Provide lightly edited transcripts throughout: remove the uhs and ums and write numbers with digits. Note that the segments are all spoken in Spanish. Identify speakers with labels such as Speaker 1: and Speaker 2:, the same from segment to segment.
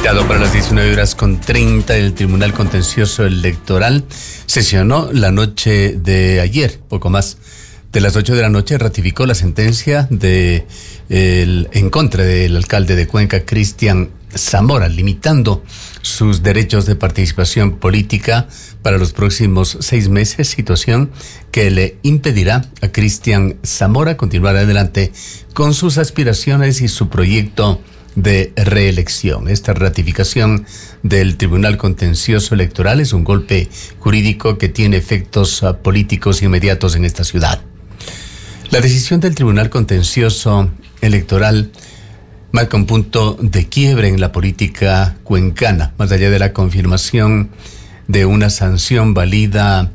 Speaker 1: Citado para las 19:30, el Tribunal Contencioso Electoral sesionó la noche de ayer, poco más de las 8 de la noche, ratificó la sentencia en contra del alcalde de Cuenca, Cristian Zamora, limitando sus derechos de participación política para los próximos 6 meses, situación que le impedirá a Cristian Zamora continuar adelante con sus aspiraciones y su proyecto de reelección. Esta ratificación del Tribunal Contencioso Electoral es un golpe jurídico que tiene efectos políticos inmediatos en esta ciudad. La decisión del Tribunal Contencioso Electoral marca un punto de quiebre en la política cuencana, más allá de la confirmación de una sanción válida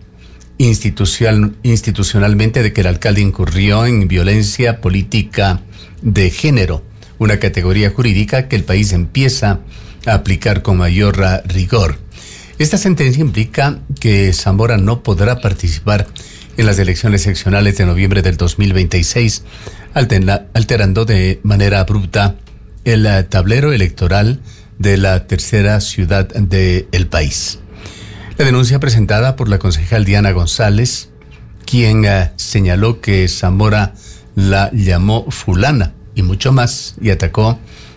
Speaker 1: institucionalmente de que el alcalde incurrió en violencia política de género, una categoría jurídica que el país empieza a aplicar con mayor rigor. Esta sentencia implica que Zamora no podrá participar en las elecciones seccionales de noviembre del 2026, alterando de manera abrupta el tablero electoral de la tercera ciudad del país. La denuncia presentada por la concejal Diana González, quien señaló que Zamora la llamó fulana y mucho más, y atacó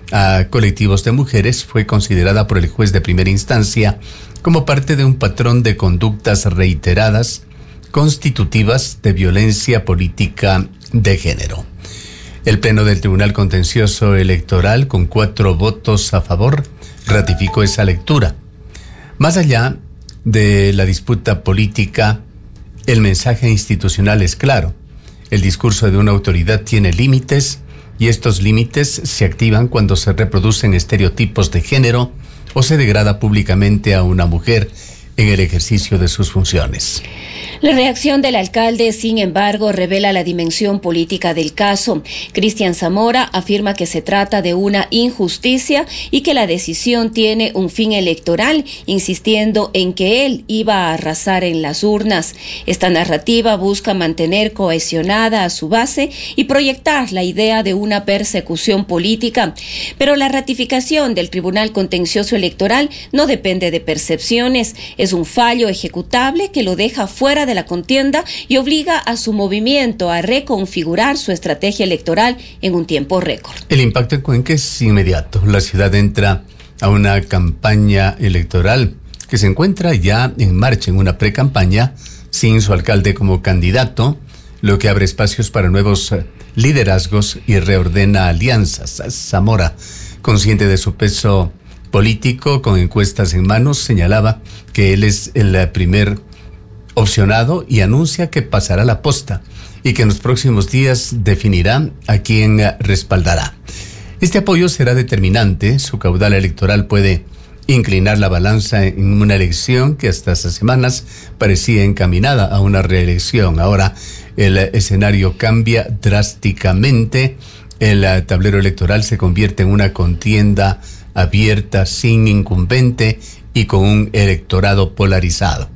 Speaker 1: a colectivos de mujeres, fue considerada por el juez de primera instancia como parte de un patrón de conductas reiteradas constitutivas de violencia política de género. El Pleno del Tribunal Contencioso Electoral, con 4 votos a favor, ratificó esa lectura. Más allá de la disputa política, el mensaje institucional es claro. El discurso de una autoridad tiene límites, y estos límites se activan cuando se reproducen estereotipos de género o se degrada públicamente a una mujer en el ejercicio de sus funciones.
Speaker 2: La reacción del alcalde, sin embargo, revela la dimensión política del caso. Cristian Zamora afirma que se trata de una injusticia y que la decisión tiene un fin electoral, insistiendo en que él iba a arrasar en las urnas. Esta narrativa busca mantener cohesionada a su base y proyectar la idea de una persecución política. Pero la ratificación del Tribunal Contencioso Electoral no depende de percepciones. Es un fallo ejecutable que lo deja fuera de la contienda y obliga a su movimiento a reconfigurar su estrategia electoral en un tiempo récord.
Speaker 1: El impacto en Cuenca es inmediato. La ciudad entra a una campaña electoral que se encuentra ya en marcha, en una pre-campaña, sin su alcalde como candidato, lo que abre espacios para nuevos liderazgos y reordena alianzas. Zamora, consciente de su peso político, con encuestas en manos, señalaba que él es el primer opcionado y anuncia que pasará la posta y que en los próximos días definirá a quién respaldará. Este apoyo será determinante. Su caudal electoral puede inclinar la balanza en una elección que hasta hace semanas parecía encaminada a una reelección. Ahora el escenario cambia drásticamente. El tablero electoral se convierte en una contienda abierta, sin incumbente y con un electorado polarizado.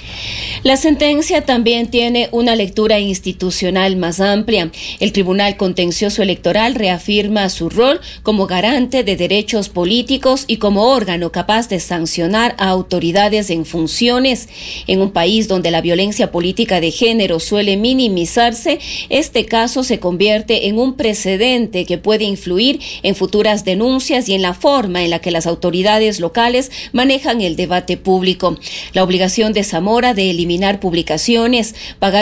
Speaker 2: La sentencia también tiene una lectura institucional más amplia. El Tribunal Contencioso Electoral reafirma su rol como garante de derechos políticos y como órgano capaz de sancionar a autoridades en funciones. En un país donde la violencia política de género suele minimizarse, este caso se convierte en un precedente que puede influir en futuras denuncias y en la forma en la que las autoridades locales manejan el debate público. La obligación de Zamora de eliminar publicaciones, pagar